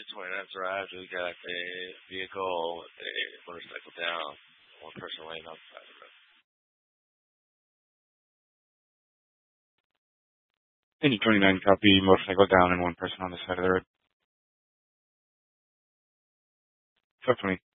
29 arrived. We got a vehicle, a motorcycle down, one person laying on the side of the road. And 29 copy, motorcycle down and one person on the side of the road. Talk to me.